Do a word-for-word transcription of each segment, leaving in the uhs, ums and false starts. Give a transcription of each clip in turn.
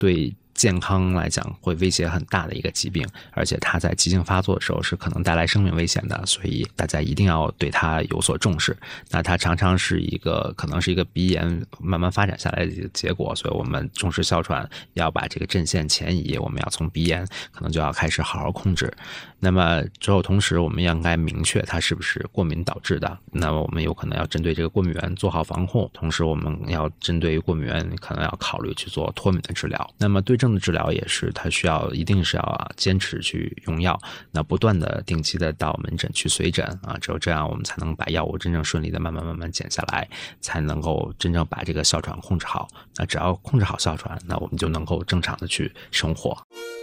对健康来讲会威胁很大的一个疾病，而且它在急性发作的时候是可能带来生命危险的，所以大家一定要对它有所重视。那它常常是一个可能是一个鼻炎慢慢发展下来的一个结果，所以我们重视哮喘要把这个阵线前移，我们要从鼻炎可能就要开始好好控制。那么之后同时我们应该明确它是不是过敏导致的，那么我们有可能要针对这个过敏源做好防控，同时我们要针对于过敏源可能要考虑去做脱敏的治疗。那么对症的治疗也是它需要一定是要坚持去用药，那不断的定期的到门诊去随诊啊，只有这样我们才能把药物真正顺利的慢慢慢慢减下来，才能够真正把这个哮喘控制好。那只要控制好哮喘，那我们就能够正常的去生活。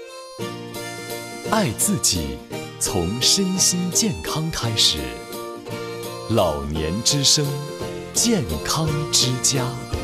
爱自己，从身心健康开始。老年之声，健康之家。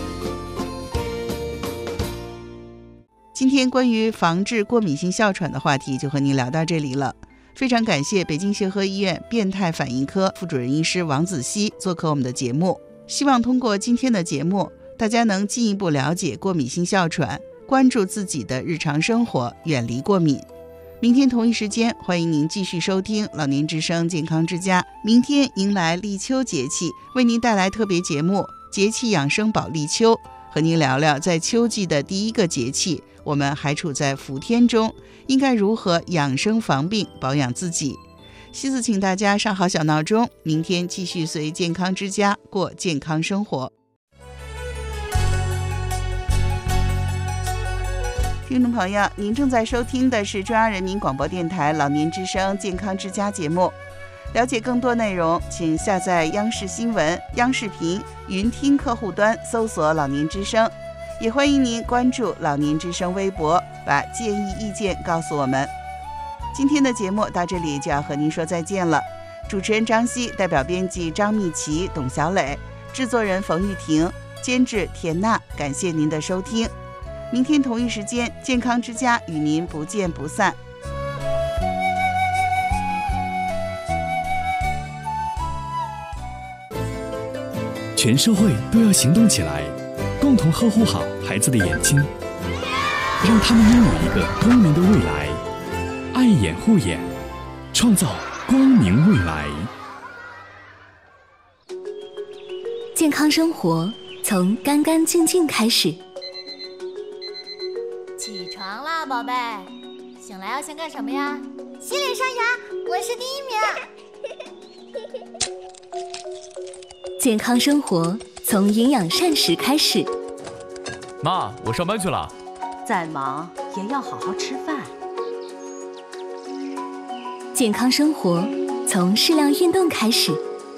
今天关于防治过敏性哮喘的话题就和您聊到这里了。非常感谢北京协和医院变态反应科副主任医师王子熙做客我们的节目。希望通过今天的节目，大家能进一步了解过敏性哮喘，关注自己的日常生活，远离过敏。明天同一时间，欢迎您继续收听老年之声健康之家。明天迎来立秋节气，为您带来特别节目节气养生保立秋，和您聊聊在秋季的第一个节气，我们还处在伏天中，应该如何养生防病，保养自己。西子请大家上好小闹钟，明天继续随健康之家过健康生活。听众朋友，您正在收听的是中央人民广播电台老年之声健康之家节目。了解更多内容，请下载央视新闻、央视频云听客户端，搜索老年之声。也欢迎您关注老年之声微博，把建议意见告诉我们。今天的节目到这里就要和您说再见了。主持人张希，代表编辑张蜜琪、董小磊，制作人冯玉婷，监制田娜，感谢您的收听。明天同一时间，健康之家与您不见不散。 全社会都要行动起来，共同呵护好孩子的眼睛，让他们拥有一个光明的未来。爱眼护眼，创造光明未来。 健康生活从干干净净开始。 起床啦，宝贝！醒来要先干什么呀？洗脸刷牙，我是第一名。 健康生活从营养膳食开始。 妈，我上班去了。 再忙也要好好吃饭。 健康生活从适量运动开始。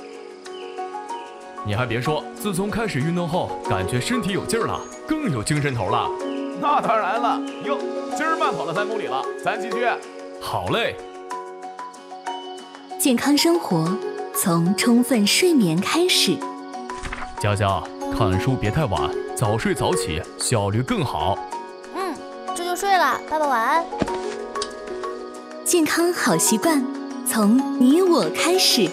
你还别说，自从开始运动后，感觉身体有劲儿了，更有精神头了。 那当然了，哟，今儿慢跑了三公里了，咱继续。 好嘞。 健康生活从充分睡眠开始。 佳佳，看书别太晚，早睡早起，效率更好。 嗯，这就睡了，爸爸晚安。 健康好习惯从你我开始。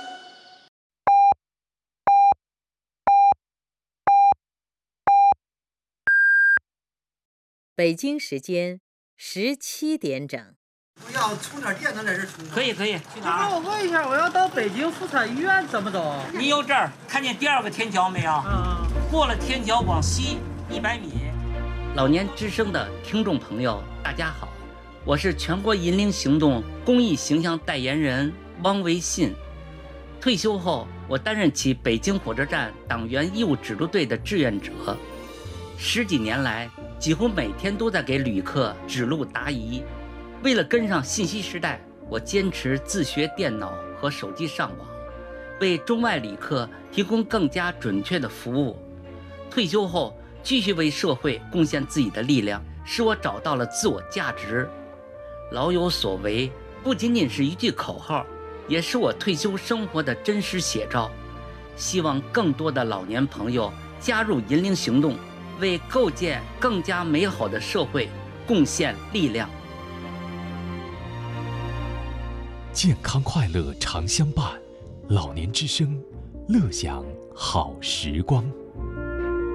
北京时间十七点整。 我要充点电能在这充。 可以可以，去哪儿？ 我问一下，我要到北京妇产医院怎么走？ 你有这儿看见第二个天桥没有？嗯。过了天桥往西一百米。 老年之声的听众朋友，大家好，我是全国银龄行动公益形象代言人汪维信。退休后，我担任起北京火车站党员义务指路队的志愿者，十几年来，几乎每天都在给旅客指路答疑。为了跟上信息时代，我坚持自学电脑和手机上网，为中外旅客提供更加准确的服务。退休后，继续为社会贡献自己的力量，使我找到了自我价值。老有所为不仅仅是一句口号，也是我退休生活的真实写照。希望更多的老年朋友加入银龄行动，为构建更加美好的社会贡献力量。 健康快乐常相伴，老年之声，乐享好时光。